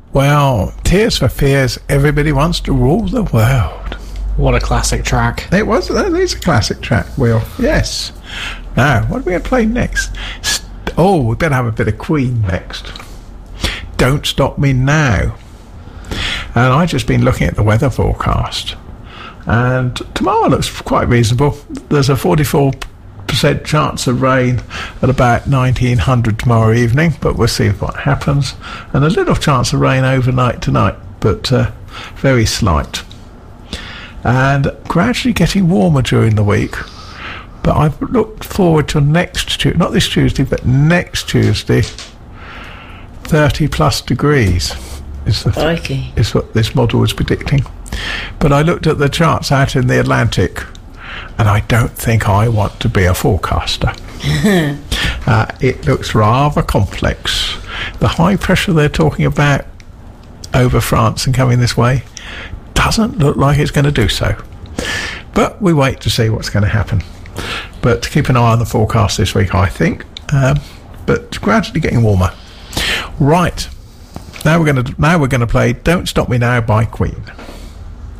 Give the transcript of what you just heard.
Well, Tears for Fears, Everybody Wants to Rule the World. What a classic track. It was. That is a classic track, Will. Yes. Now, what are we going to play next? We better have a bit of Queen next. Don't Stop Me Now. And I've just been looking at the weather forecast. And tomorrow looks quite reasonable. There's a 44% chance of rain at about 1900 tomorrow evening, but we'll see what happens. And a little chance of rain overnight tonight, but very slight. And gradually getting warmer during the week. But I've looked forward to next Tuesday, not this Tuesday, but next Tuesday, 30 plus degrees is what this model was predicting. But I looked at the charts out in the Atlantic, and I don't think I want to be a forecaster. It looks rather complex. The high pressure they're talking about over France and coming this way doesn't look like it's going to do so. But we wait to see what's going to happen. But keep an eye on the forecast this week, I think. But gradually getting warmer. Right. Now we're going to play Don't Stop Me Now by Queen.